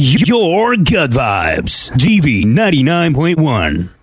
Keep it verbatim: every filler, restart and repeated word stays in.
Your gut vibes. G V ninety-nine point one.